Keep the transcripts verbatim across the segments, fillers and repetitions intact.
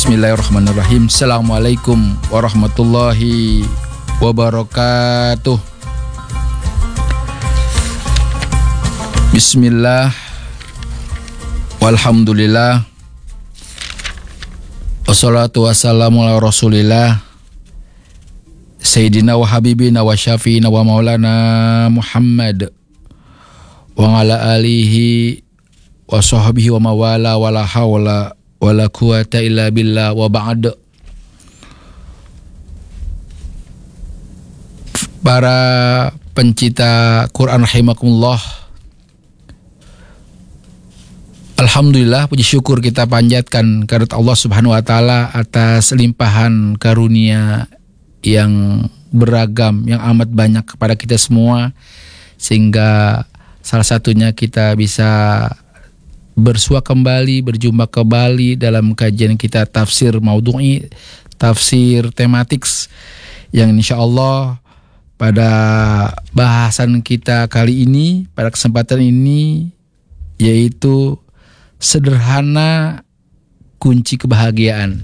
Bismillahirrahmanirrahim. Assalamualaikum warahmatullahi wabarakatuh. Bismillah, walhamdulillah, wassalatu wassalamu ala rasulillah, Sayyidina wa habibina wa syafi'ina wa maulana Muhammad wa ala alihi wa sahbihi wa mawala wa la hawla wa la quwata illa billah wa ba'd. Para pencipta Quran rahimakumullah, alhamdulillah, puji syukur kita panjatkan kehadirat Allah Subhanahu wa taala atas limpahan karunia yang beragam, yang amat banyak kepada kita semua, sehingga salah satunya kita bisa bersua kembali, berjumpa kembali dalam kajian kita tafsir maudhu'i, tafsir tematik, yang insya Allah pada bahasan kita kali ini, pada kesempatan ini, yaitu sederhana kunci kebahagiaan.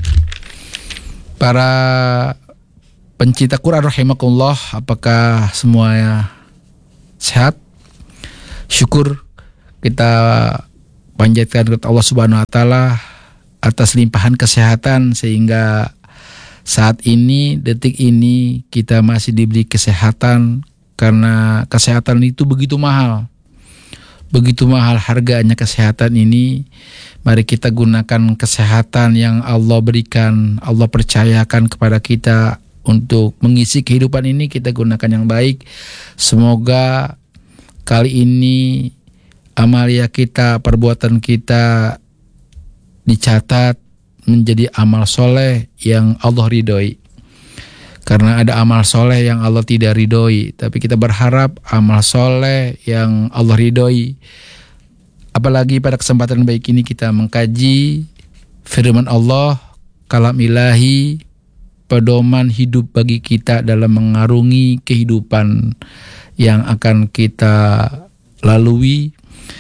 Para pencinta Quran rahimakumullah, apakah semuanya sehat? Syukur kita panjatkan kepada Allah Subhanahu wa taala atas limpahan kesehatan, sehingga saat ini, detik ini, kita masih diberi kesehatan, karena kesehatan itu begitu mahal. Begitu mahal harganya kesehatan ini. Mari kita gunakan kesehatan yang Allah berikan, Allah percayakan kepada kita untuk mengisi kehidupan ini. Kita gunakan yang baik. Semoga kali ini amalia kita, perbuatan kita dicatat menjadi amal soleh yang Allah ridhoi. Karena ada amal soleh yang Allah tidak ridhoi, tapi kita berharap amal soleh yang Allah ridhoi. Apalagi pada kesempatan baik ini kita mengkaji firman Allah, kalam ilahi, pedoman hidup bagi kita dalam mengarungi kehidupan yang akan kita lalui.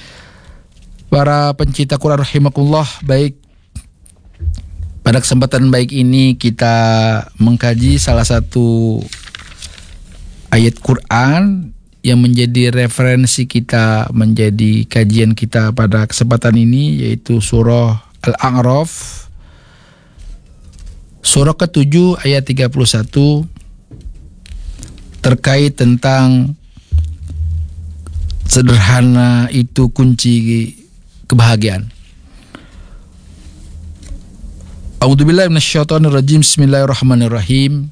Para pencinta Quran rahimakumullah, baik, pada kesempatan baik ini kita mengkaji salah satu ayat Quran yang menjadi referensi kita, menjadi kajian kita pada kesempatan ini, yaitu surah Al-A'raf, surah ketujuh ayat tiga puluh satu, terkait tentang sederhana itu kunci kebahagiaan. A'udzubillahi minasyaitonirrajim. Bismillahirrahmanirrahim.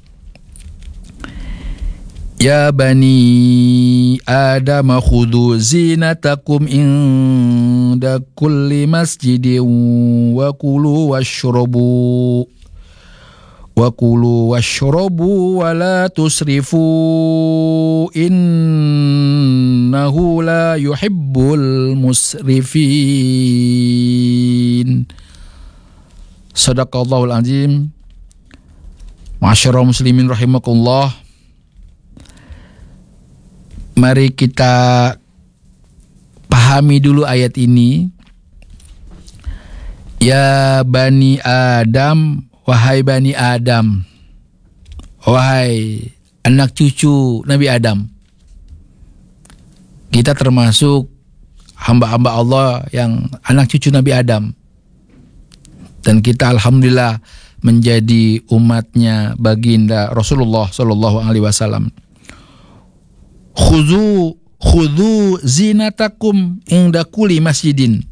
Ya bani Adam khudhu zinatakum inda kulli masjidin wa kulu washrabu wa kulu washrabu wa la tusrifu innahu la yuhibbul musrifin. Sadaqallahul azim. Ma'asyiral muslimin rahimakumullah, mari kita pahami dulu ayat ini. Ya bani Adam, wahai bani Adam, wahai anak cucu Nabi Adam. Kita termasuk hamba-hamba Allah yang anak cucu Nabi Adam, dan kita alhamdulillah menjadi umatnya baginda Rasulullah Sallallahu Alaihi Wasallam. Khudhu khudhu zinatakum inda kulli masjidin.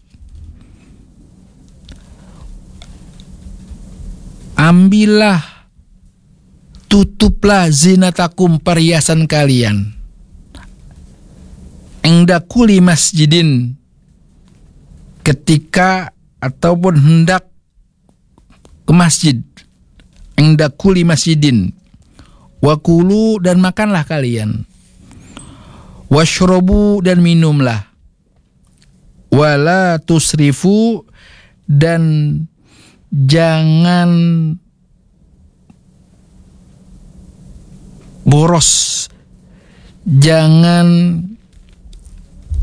Ambillah, tutuplah zinatakum, perhiasan kalian, inda kulli masjidin, ketika ataupun hendak ke masjid, inda kulli masjidin, wakulu, dan makanlah kalian, washrobu, dan minumlah, wala tusrifu, dan jangan boros, jangan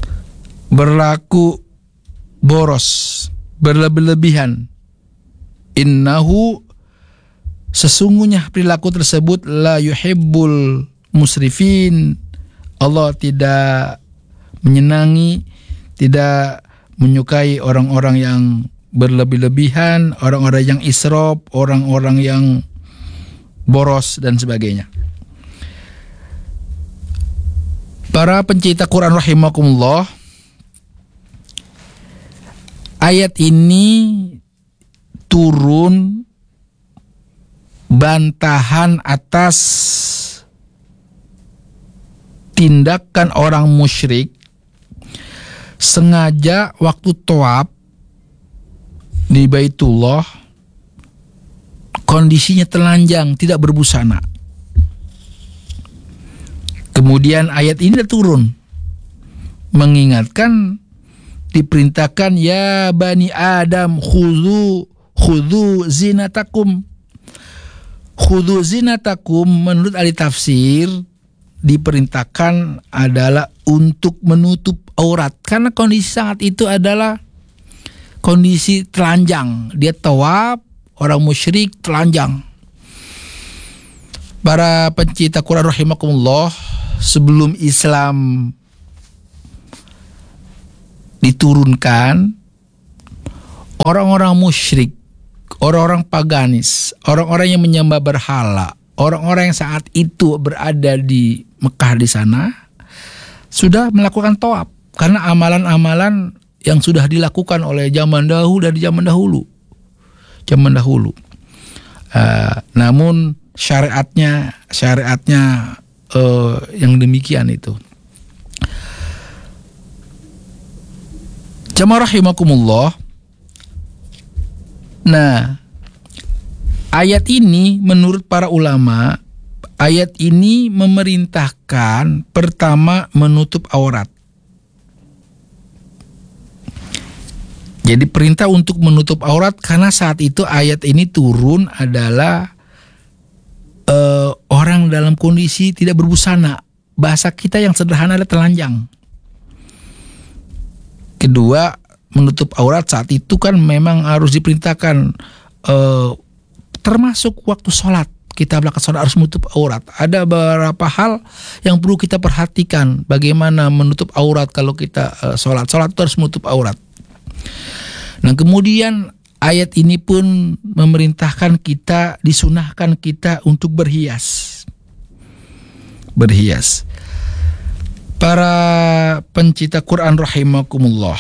berlaku boros, berlebihan. Innahu, sesungguhnya perilaku tersebut la yuhibbul musrifin. Allah tidak menyenangi, tidak menyukai orang-orang yang berlebih-lebihan, orang-orang yang israf, orang-orang yang boros dan sebagainya. Para pencipta Quran rahimakumullah, ayat ini turun bantahan atas tindakan orang musyrik sengaja waktu tawaf di Baitullah kondisinya telanjang, tidak berbusana. Kemudian ayat ini turun mengingatkan, diperintahkan ya bani Adam khudhu khudhu zinatakum. Khudhu zinatakum menurut ahli tafsir diperintahkan adalah untuk menutup aurat, karena kondisi saat itu adalah kondisi telanjang. Dia tawaf, orang musyrik telanjang. Para pencipta Quran rahimakumullah, sebelum Islam diturunkan, orang-orang musyrik, orang-orang paganis, orang-orang yang menyembah berhala, orang-orang yang saat itu berada di Mekah di sana sudah melakukan tawaf, karena amalan-amalan yang sudah dilakukan oleh zaman dahulu dari zaman dahulu, zaman dahulu. Uh, namun syariatnya, syariatnya uh, yang demikian itu. Jamaah rahimakumullah. Nah, ayat ini menurut para ulama, ayat ini memerintahkan pertama menutup aurat. Jadi perintah untuk menutup aurat, karena saat itu ayat ini turun adalah uh, orang dalam kondisi tidak berbusana. Bahasa kita yang sederhana adalah telanjang. Kedua, menutup aurat saat itu kan memang harus diperintahkan, uh, termasuk waktu sholat. Kita belakang sholat harus menutup aurat. Ada beberapa hal yang perlu kita perhatikan bagaimana menutup aurat kalau kita uh, sholat. Sholat itu harus menutup aurat. Nah, kemudian ayat ini pun memerintahkan kita, disunahkan kita untuk berhias. Berhias. Para pencipta Quran rahimakumullah,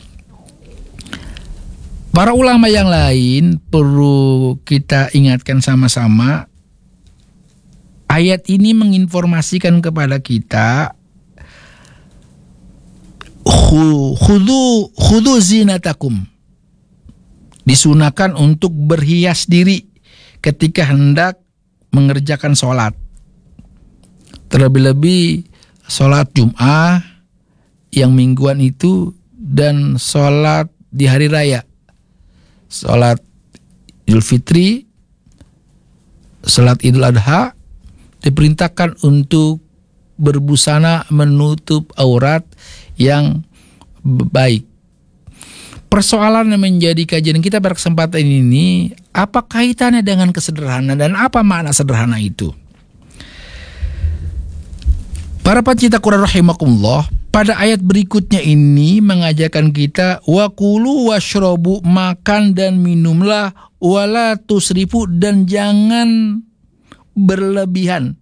para ulama yang lain perlu kita ingatkan sama-sama, ayat ini menginformasikan kepada kita, khudhu khudhu zinatakum. Disunahkan untuk berhias diri ketika hendak mengerjakan sholat. Terlebih-lebih sholat Jum'ah yang mingguan itu dan sholat di hari raya. Sholat Idul Fitri, sholat Idul Adha diperintahkan untuk berbusana menutup aurat yang baik. Persoalan yang menjadi kajian kita pada kesempatan ini, apa kaitannya dengan kesederhanaan dan apa makna sederhana itu? Para pencipta Quran rahimakumullah, pada ayat berikutnya ini mengajarkan kita wakulu washrobu, makan dan minumlah, wala tusrifu, dan jangan berlebihan.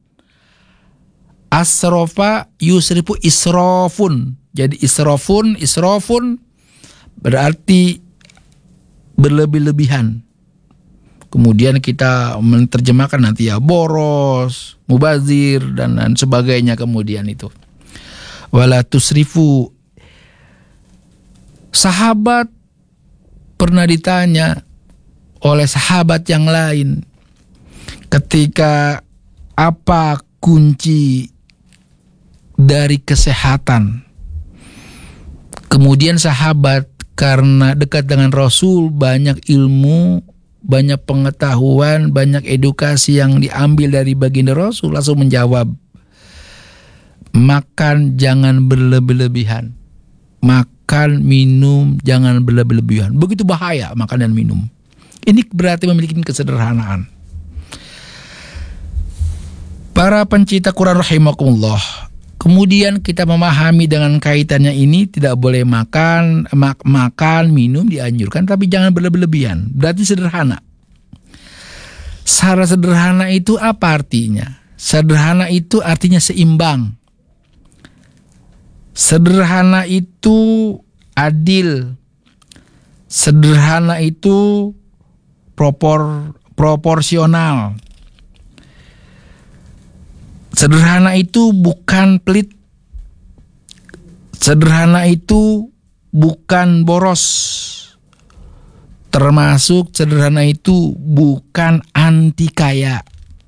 Asrofa yusrifu israfun. Jadi israfun, israfun berarti berlebih-lebihan. Kemudian kita menerjemahkan nanti ya boros, mubazir dan, dan sebagainya. Kemudian itu wala tusrifu. Sahabat pernah ditanya oleh sahabat yang lain ketika apa kunci dari kesehatan. Kemudian sahabat karena dekat dengan Rasul, banyak ilmu, banyak pengetahuan, banyak edukasi yang diambil dari baginda Rasul, langsung menjawab, makan jangan berlebih-lebihan, makan minum jangan berlebih-lebihan. Begitu bahaya makan dan minum. Ini berarti memiliki kesederhanaan. Para pencipta Quran rahimakumullah, kemudian kita memahami dengan kaitannya ini tidak boleh makan, mak- makan, minum dianjurkan, tapi jangan berlebihan. Berarti sederhana. Secara sederhana itu apa artinya? Sederhana itu artinya seimbang. Sederhana itu adil. Sederhana itu propor proporsional. Sederhana itu bukan pelit. Sederhana itu bukan boros. Termasuk sederhana itu bukan anti kaya.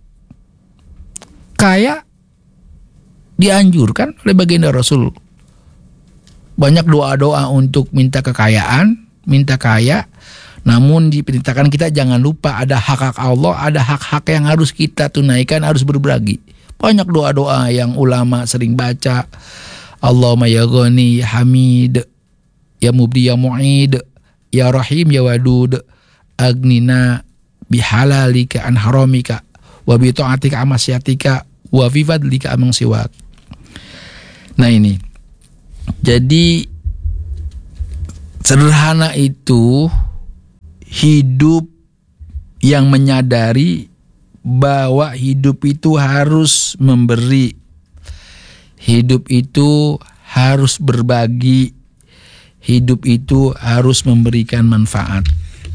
Kaya dianjurkan oleh baginda Rasul. Banyak doa-doa untuk minta kekayaan, minta kaya. Namun diperintahkan kita jangan lupa ada hak-hak Allah, ada hak-hak yang harus kita tunaikan, harus berbagi. Banyak doa-doa yang ulama sering baca. Allahumma ya Ghani, ya Hamid, ya Mubdi, ya Mu'id, ya Rahim, ya Wadud, agnina bihalalika an haramika, wa bi ta'atika amasyatika, wa fi fadlika amang siwak. Nah ini, jadi sederhana itu hidup yang menyadari bahwa hidup itu harus memberi, hidup itu harus berbagi, hidup itu harus memberikan manfaat.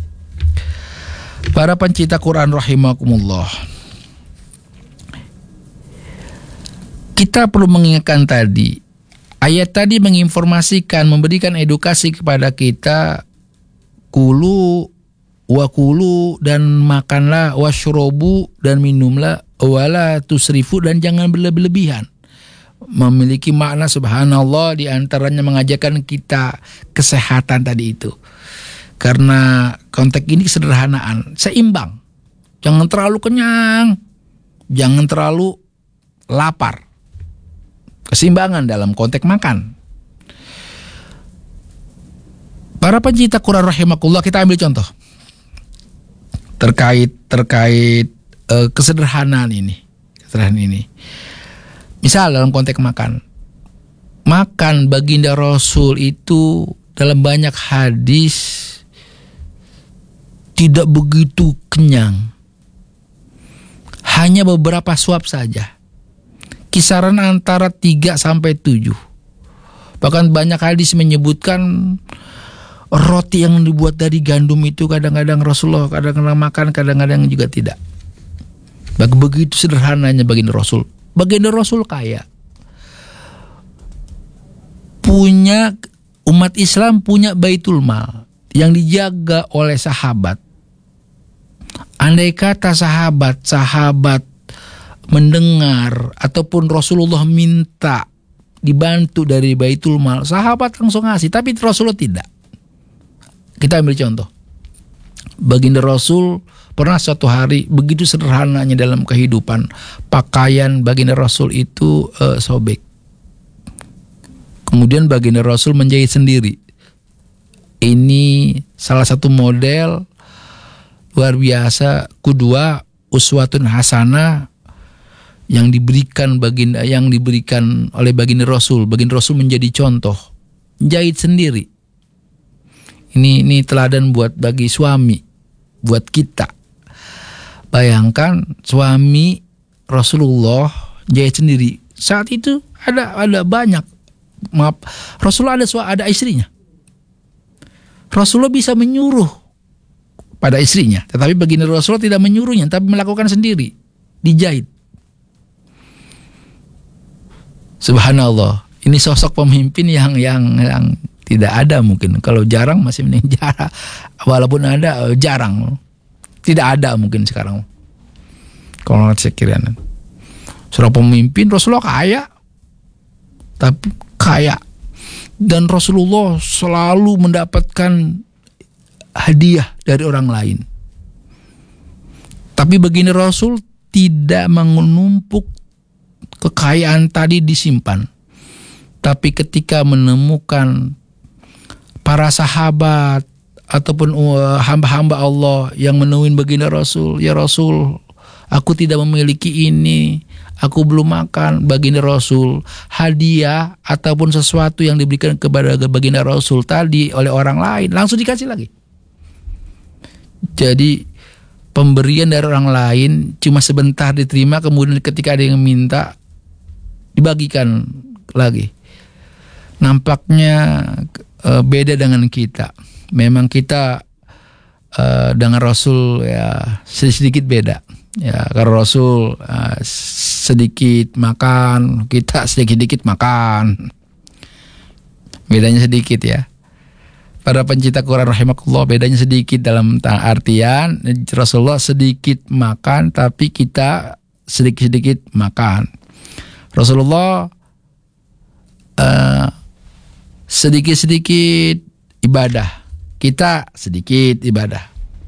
Para pencipta Quran rahimakumullah, kita perlu mengingatkan tadi, ayat tadi menginformasikan, memberikan edukasi kepada kita, kulu wakulu, dan makanlah, washrobu, dan minumlah, wala tusrifu, dan jangan berlebihan. Memiliki makna subhanallah, diantaranya mengajarkan kita kesehatan tadi itu. Karena konteks ini kesederhanaan, seimbang. Jangan terlalu kenyang, jangan terlalu lapar. Keseimbangan dalam konteks makan. Para pencipta Quran rahimakumullah, kita ambil contoh terkait terkait uh, kesederhanaan ini, kesederhanaan ini. Misal dalam konteks makan, makan baginda Rasul itu dalam banyak hadis tidak begitu kenyang, hanya beberapa suap saja, kisaran antara tiga sampai tujuh. Bahkan banyak hadis menyebutkan roti yang dibuat dari gandum itu kadang-kadang Rasulullah kadang-kadang makan, kadang-kadang juga tidak. Begitu sederhananya baginda Rasul. Baginda Rasul kaya. Punya, umat Islam punya baitul mal yang dijaga oleh sahabat. Andai kata sahabat-sahabat mendengar ataupun Rasulullah minta dibantu dari baitul mal, sahabat langsung ngasih, tapi Rasulullah tidak. Kita ambil contoh, baginda Rasul pernah suatu hari begitu sederhananya dalam kehidupan, pakaian baginda Rasul itu uh, sobek. Kemudian baginda Rasul menjahit sendiri. Ini salah satu model luar biasa, kedua uswatun hasanah yang diberikan baginda, yang diberikan oleh baginda Rasul. Baginda Rasul menjadi contoh, jahit sendiri. Ini ini teladan buat bagi suami, buat kita. Bayangkan suami Rasulullah jahit sendiri. Saat itu ada ada banyak, maaf, Rasulullah ada ada istrinya. Rasulullah bisa menyuruh pada istrinya, tetapi baginda Rasulullah tidak menyuruhnya, tapi melakukan sendiri, dijahit. Subhanallah, ini sosok pemimpin yang yang yang tidak ada mungkin. Kalau jarang masih mending jarang. Walaupun ada jarang. Tidak ada mungkin sekarang. Kalau sekiranya seorang pemimpin, Rasulullah kaya. Tapi kaya. Dan Rasulullah selalu mendapatkan hadiah dari orang lain. Tapi baginda Rasul tidak menumpuk kekayaan tadi disimpan. Tapi ketika menemukan para sahabat ataupun uh, hamba-hamba Allah yang menemuin baginda Rasul, ya Rasul, aku tidak memiliki ini, aku belum makan. Baginda Rasul, hadiah ataupun sesuatu yang diberikan kepada baginda Rasul tadi oleh orang lain langsung dikasih lagi. Jadi pemberian dari orang lain cuma sebentar diterima, kemudian ketika ada yang minta dibagikan lagi. Nampaknya uh, beda dengan kita. Memang kita uh, dengan Rasul ya sedikit beda. Ya, karena Rasul uh, sedikit makan, kita sedikit-sedikit makan. Bedanya sedikit ya. Para pencinta Quran rahimakumullah, bedanya sedikit dalam artian Rasulullah sedikit makan tapi kita sedikit-sedikit makan. Rasulullah uh, sedikit-sedikit ibadah, kita sedikit ibadah.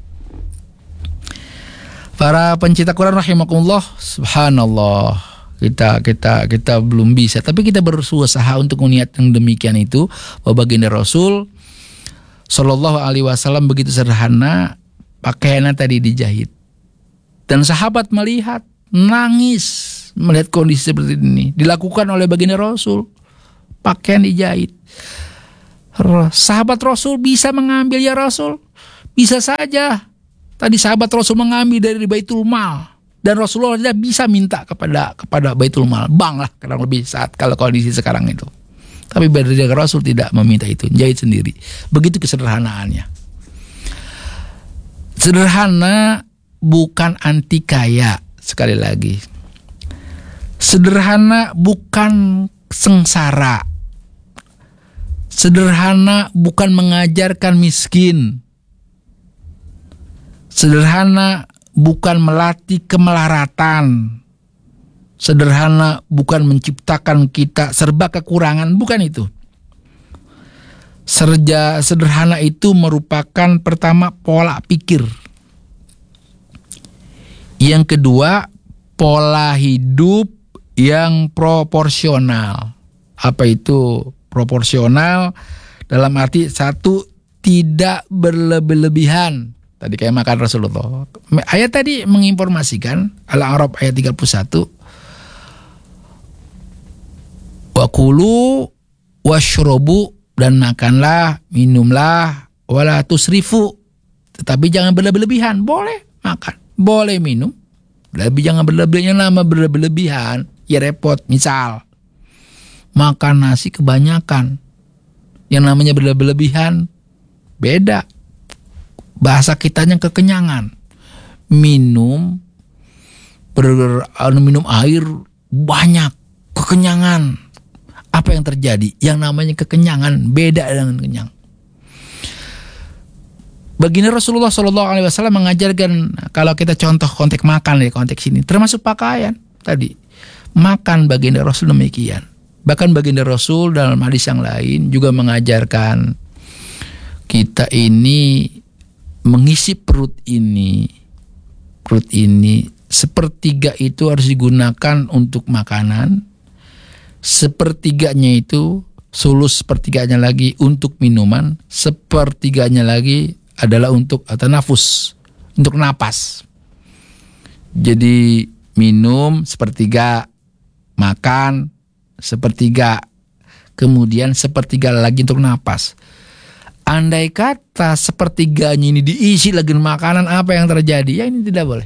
Para pencinta Quran rahimakumullah, subhanallah, kita kita kita belum bisa, tapi kita berusaha untuk meniat yang demikian itu. Bahwa baginda Rasul Sallallahu Alaihi Wasallam begitu sederhana, pakaiannya tadi dijahit, dan sahabat melihat, nangis melihat kondisi seperti ini dilakukan oleh baginda Rasul. Pakaian dijahit. Sahabat Rasul bisa mengambil, ya Rasul, bisa saja. Tadi sahabat Rasul mengambil dari Baitul Mal dan Rasulullah tidak bisa minta kepada kepada Baitul Mal, bank lah kurang lebih saat kalau kondisi sekarang itu. Tapi baginda Rasul tidak meminta itu, jahit sendiri. Begitu kesederhanaannya. Sederhana bukan anti kaya, sekali lagi. Sederhana bukan sengsara. Sederhana bukan mengajarkan miskin. Sederhana bukan melatih kemelaratan. Sederhana bukan menciptakan kita serba kekurangan, bukan itu. Serja sederhana itu merupakan pertama pola pikir. Yang kedua, pola hidup yang proporsional. Apa itu proporsional? Dalam arti satu, tidak berlebih-lebihan. Tadi kayak makan Rasulullah. Ayat tadi menginformasikan Al-A'raf ayat tiga puluh satu. Wa kulu washrobu, dan makanlah, minumlah, wala tusrifu, tetapi jangan berlebih-lebihan. Boleh makan, boleh minum, tapi jangan berlebihan. Nama berlebihan ya repot. Misal makan nasi kebanyakan, yang namanya berlebihan beda. Bahasa kitanya kekenyangan. Minum ber, minum air banyak, kekenyangan. Apa yang terjadi? Yang namanya kekenyangan beda dengan kenyang. Baginda Rasulullah Shallallahu Alaihi Wasallam mengajarkan, kalau kita contoh konteks makan ya, konteks ini termasuk pakaian tadi, makan baginda Rasul demikian. Bahkan baginda Rasul dalam hadis yang lain juga mengajarkan kita ini mengisi perut ini, perut ini sepertiga itu harus digunakan untuk makanan, sepertiganya itu, sulus sepertiganya lagi untuk minuman, sepertiganya lagi adalah untuk tanafus, untuk napas. Jadi minum sepertiga, makan sepertiga, kemudian sepertiga lagi untuk napas. Andai kata sepertiganya ini diisi lagi makanan, apa yang terjadi? Ya ini tidak boleh.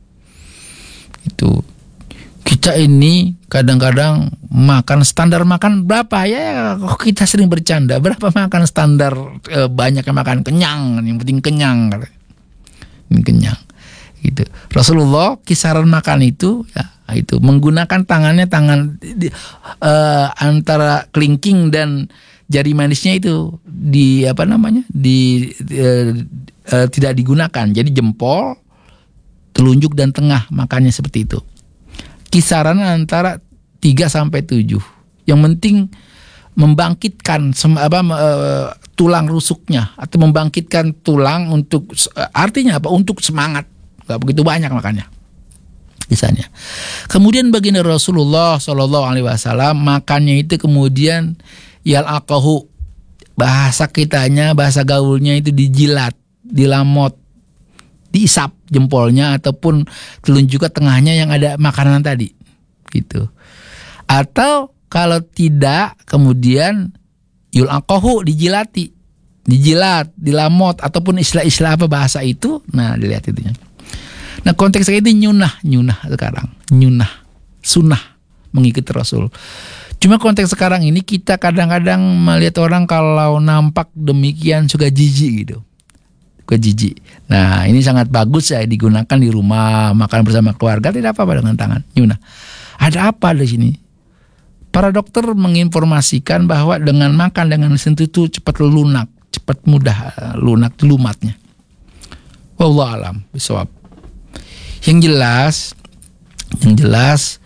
Itu kita ini kadang-kadang makan standar makan berapa ya? Kita sering bercanda, berapa makan standar e, banyak yang makan kenyang, yang penting kenyang, ini kenyang. Gitu. Rasulullah kisaran makan itu ya itu menggunakan tangannya, tangan di, e, antara kelingking dan jari manisnya itu di apa namanya di e, e, tidak digunakan. Jadi jempol, telunjuk dan tengah makannya seperti itu. Kisaran antara tiga sampai tujuh. Yang penting membangkitkan sem, apa, e, tulang rusuknya atau membangkitkan tulang untuk e, artinya apa? Untuk semangat. Gak begitu banyak makannya. Misalnya. Kemudian baginda Rasulullah Shallallahu Alaihi Wasallam makannya itu kemudian yal aqahu, bahasa kitanya, bahasa gaulnya itu dijilat, dilamot, diisap jempolnya ataupun telunjuk ke tengahnya yang ada makanan tadi, gitu. Atau kalau tidak, kemudian yulaqahu, dijilati, dijilat, dilamot, ataupun istilah-istilah apa bahasa itu. Nah, dilihat itunya. Nah, konteks itu nyunah, nyunah sekarang, nyunah, sunnah mengikuti Rasul. Cuma konteks sekarang ini kita kadang-kadang melihat orang kalau nampak demikian suka jijik gitu. Suka jijik. Nah, ini sangat bagus ya digunakan di rumah, makan bersama keluarga, tidak apa-apa dengan tangan, nyunah. Ada apa di sini? Para dokter menginformasikan bahwa dengan makan dengan sentuh itu cepat lunak, cepat mudah lunak lumatnya. Wallahu alam bisawab. Yang jelas, yang jelas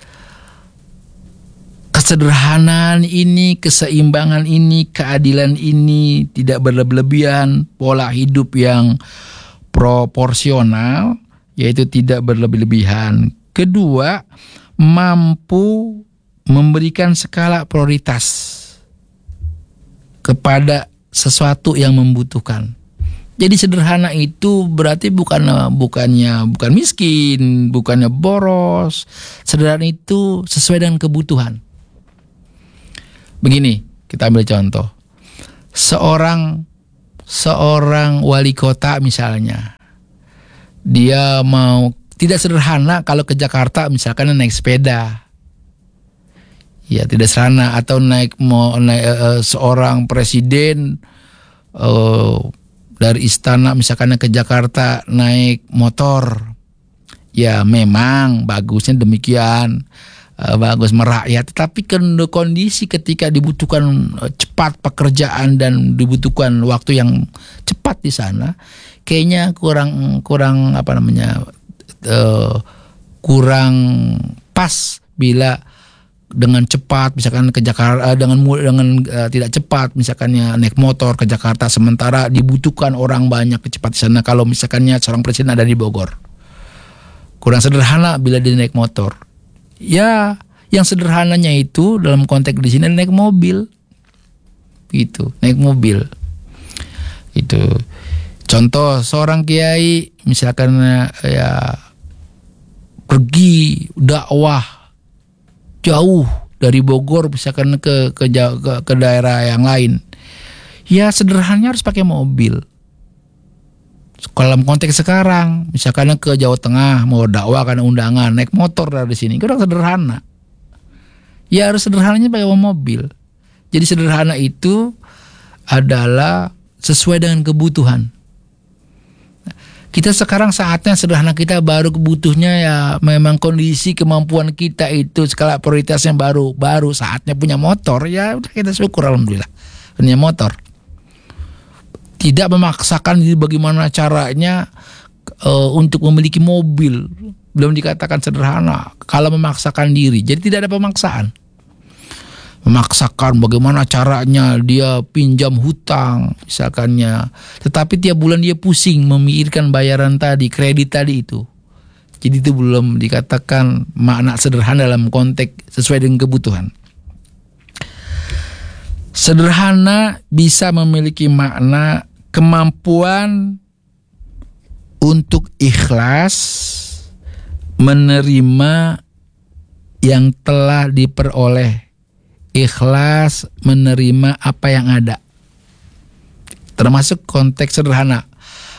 kesederhanaan ini, keseimbangan ini, keadilan ini tidak berlebihan, pola hidup yang proporsional, yaitu tidak berlebih-lebihan. Kedua, mampu memberikan skala prioritas kepada sesuatu yang membutuhkan. Jadi sederhana itu berarti bukan bukannya bukan miskin, bukannya boros. Sederhana itu sesuai dengan kebutuhan. Begini, kita ambil contoh. Seorang seorang wali kota misalnya, dia mau tidak sederhana kalau ke Jakarta misalkan naik sepeda. Ya, tidak sederhana. Atau naik mau naik uh, seorang presiden uh, dari istana misalkan ke Jakarta naik motor. Ya, memang bagusnya demikian, uh, bagus merakyat. Tapi kondisi ketika dibutuhkan uh, cepat pekerjaan dan dibutuhkan waktu yang cepat di sana, kayaknya kurang kurang apa namanya uh, kurang pas bila dengan cepat misalkan ke Jakarta dengan dengan uh, tidak cepat misalkannya naik motor ke Jakarta, sementara dibutuhkan orang banyak cepat di sana kalau misalkannya seorang presiden ada di Bogor. Kurang sederhana bila dia naik motor. Ya, yang sederhananya itu dalam konteks di sini naik mobil. Gitu, naik mobil. Itu. Contoh seorang kiai misalkan ya pergi dakwah jauh dari Bogor misalkan ke ke, ke ke daerah yang lain, ya sederhananya harus pakai mobil. Kalau dalam konteks sekarang misalkan ke Jawa Tengah mau dakwah karena undangan, naik motor dari sini, kurang sederhana. Ya harus sederhananya pakai mobil. Jadi sederhana itu adalah sesuai dengan kebutuhan. Kita sekarang saatnya sederhana, kita baru kebutuhnya ya memang kondisi kemampuan kita itu skala prioritasnya baru baru saatnya punya motor, ya udah kita syukur alhamdulillah punya motor. Tidak memaksakan diri bagaimana caranya uh, untuk memiliki mobil, belum dikatakan sederhana. Kalau memaksakan diri, jadi tidak ada pemaksaan. Memaksakan bagaimana caranya dia pinjam hutang misalkannya, tetapi tiap bulan dia pusing memikirkan bayaran tadi, kredit tadi itu. Jadi itu belum dikatakan makna sederhana dalam konteks sesuai dengan kebutuhan. Sederhana bisa memiliki makna kemampuan untuk ikhlas menerima yang telah diperoleh, ikhlas menerima apa yang ada, termasuk konteks sederhana.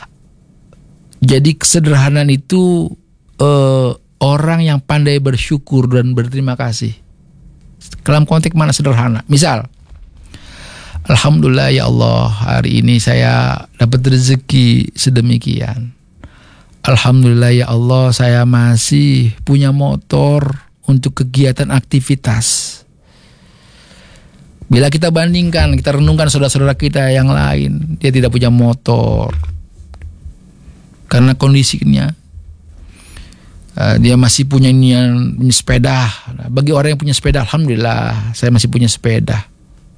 Jadi kesederhanaan itu eh, orang yang pandai bersyukur dan berterima kasih. Dalam konteks mana sederhana? Misal, alhamdulillah ya Allah, hari ini saya dapat rezeki sedemikian. Alhamdulillah ya Allah, saya masih punya motor untuk kegiatan aktivitas. Bila kita bandingkan, kita renungkan saudara-saudara kita yang lain, dia tidak punya motor karena kondisinya uh, dia masih punya niat punya sepeda. Nah, bagi orang yang punya sepeda, alhamdulillah saya masih punya sepeda.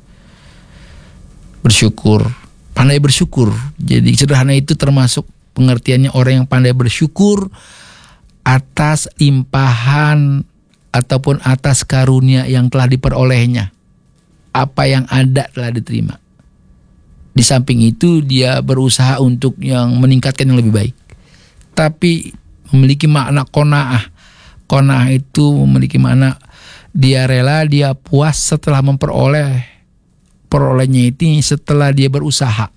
Bersyukur, pandai bersyukur. Jadi sederhana itu termasuk pengertiannya orang yang pandai bersyukur atas limpahan ataupun atas karunia yang telah diperolehnya. Apa yang ada telah diterima. Di samping itu dia berusaha untuk yang meningkatkan yang lebih baik. Tapi memiliki makna qanaah. Qanaah itu memiliki makna dia rela, dia puas setelah memperoleh perolehnya itu setelah dia berusaha.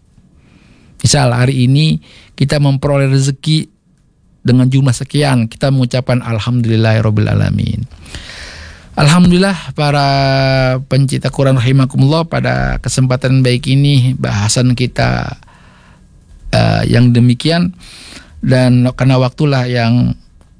Misal hari ini kita memperoleh rezeki dengan jumlah sekian, kita mengucapkan alhamdulillahirabbil alamin. Alhamdulillah para pencinta Quran rahimakumullah, pada kesempatan baik ini bahasan kita uh, yang demikian, dan karena waktulah yang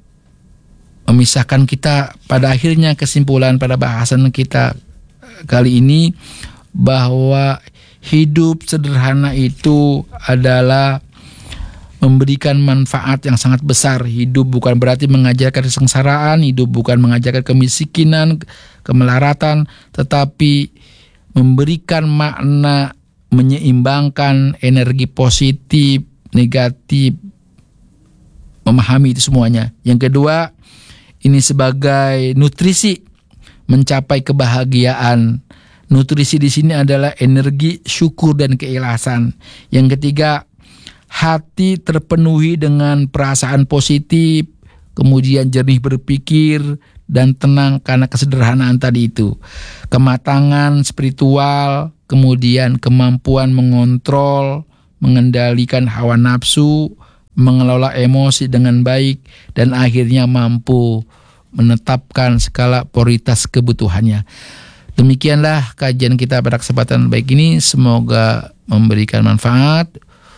memisahkan kita, pada akhirnya kesimpulan pada bahasan kita kali ini bahwa hidup sederhana itu adalah memberikan manfaat yang sangat besar. Hidup bukan berarti mengajarkan kesengsaraan, hidup bukan mengajarkan kemiskinan, kemelaratan, tetapi memberikan makna, menyeimbangkan energi positif, negatif, memahami itu semuanya. Yang kedua, ini sebagai nutrisi mencapai kebahagiaan. Nutrisi di sini adalah energi syukur dan keikhlasan. Yang ketiga, hati terpenuhi dengan perasaan positif, kemudian jernih berpikir dan tenang karena kesederhanaan tadi itu. Kematangan spiritual, kemudian kemampuan mengontrol, mengendalikan hawa nafsu, mengelola emosi dengan baik, dan akhirnya mampu menetapkan skala prioritas kebutuhannya. Demikianlah kajian kita pada kesempatan baik ini, semoga memberikan manfaat.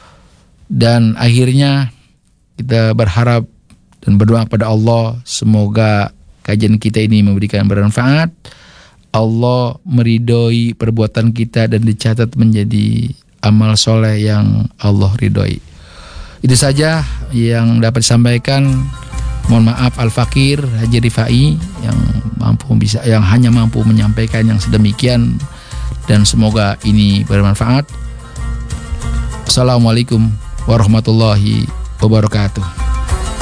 Dan akhirnya kita berharap dan berdoa kepada Allah, semoga kajian kita ini memberikan bermanfaat. Allah meridhoi perbuatan kita dan dicatat menjadi amal soleh yang Allah ridhoi. Itu saja yang dapat disampaikan. Mohon maaf Al-Fakir Haji Rifai yang mampu bisa yang hanya mampu menyampaikan yang sedemikian, dan semoga ini bermanfaat. Assalamualaikum warahmatullahi wabarakatuh.